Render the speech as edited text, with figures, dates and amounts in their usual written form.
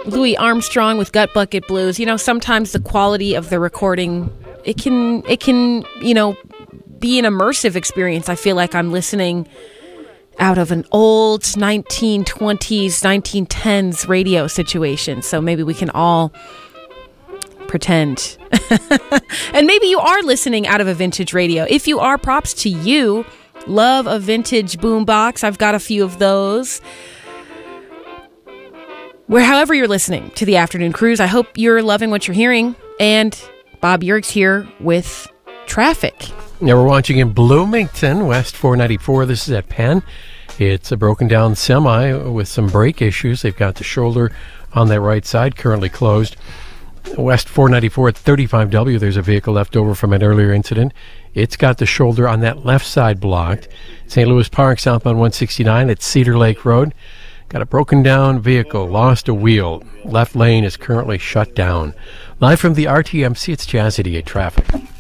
Louis Armstrong with Gut Bucket Blues. You know, sometimes the quality of the recording, it can, you know, be an immersive experience. I feel like I'm listening out of an old 1920s, 1910s radio situation. So maybe we can all pretend. And maybe you are listening out of a vintage radio. If you are, props to you. Love a vintage boombox. I've got a few of those. However you're listening to the Afternoon Cruise, I hope you're loving what you're hearing. And Bob Yerkes here with traffic. Now we're watching in Bloomington, West 494. This is at Penn. It's a broken down semi with some brake issues. They've got the shoulder on that right side currently closed. West 494 at 35W, there's a vehicle left over from an earlier incident. It's got the shoulder on that left side blocked. St. Louis Park, southbound 169 at Cedar Lake Road. Got a broken down vehicle, lost a wheel. Left lane is currently shut down. Live from the RTMC, it's Jazzy at traffic.